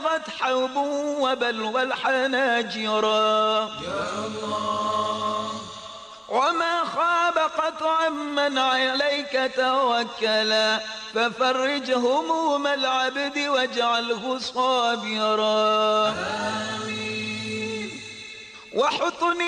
بلغت حوب وبلوى الحناجرا وما خاب قطعا من عليك توكلا ففرج هموم العبد واجعله صابرا وحطني